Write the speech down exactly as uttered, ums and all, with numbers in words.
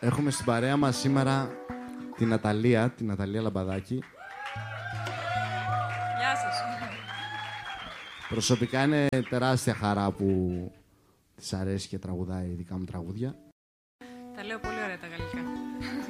Έχουμε στην παρέα μας σήμερα την Ναταλία, την Ναταλία Λαμπαδάκη. Γεια σας. Προσωπικά είναι τεράστια χαρά που της αρέσει και τραγουδάει δικά μου τραγούδια. Τα λέω πολύ ωραία τα γαλλικά.